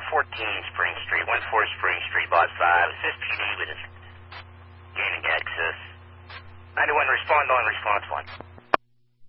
Spring Street, 14 Spring Street, Lot 5. Assist PD with gaining access. 91, respond on response 1.